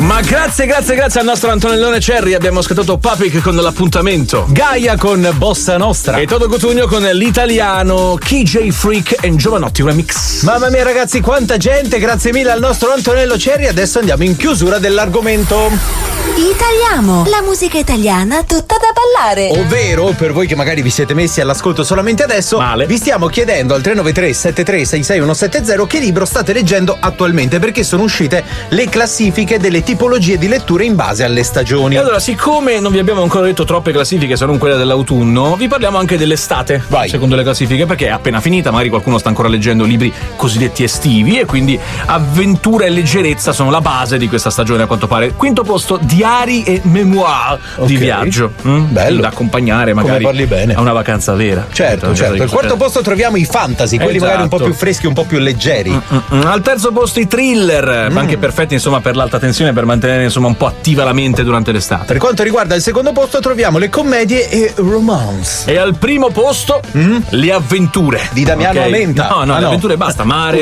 Ma grazie al nostro Antonellone Cerri. Abbiamo ascoltato Papik con l'appuntamento, Gaia con Bossa Nostra e Toto Cotugno con l'italiano KJ Freak e Giovanotti Remix. Mamma mia ragazzi, quanta gente, grazie mille al nostro Antonello Cerri. Adesso andiamo in chiusura dell'argomento. Italiamo, la musica italiana tutta da ballare. Ovvero, per voi che magari vi siete messi all'ascolto solamente adesso, Male. vi stiamo chiedendo al 393 7366170 che libro state leggendo attualmente, perché sono uscite le classifiche delle tipologie di letture in base alle stagioni. E allora, siccome non vi abbiamo ancora detto troppe classifiche, se non quella dell'autunno, vi parliamo anche dell'estate. Vai. Secondo le classifiche, perché è appena finita, magari qualcuno sta ancora leggendo libri cosiddetti estivi, e quindi avventura e leggerezza sono la base di questa stagione, a quanto pare. Quinto posto, diari e memoir di viaggio. Bello. Da accompagnare magari parli bene. a una vacanza vera. Certo. Al quarto posto troviamo i fantasy, quelli magari un po' più freschi, un po' più leggeri. Al terzo posto i thriller, anche perfetti insomma per l'alta tensione, per mantenere insomma un po' attiva la mente durante l'estate. Per quanto riguarda il secondo posto troviamo le commedie e romance. E al primo posto le avventure Di Damiano Amenta. No, le avventure basta, mare,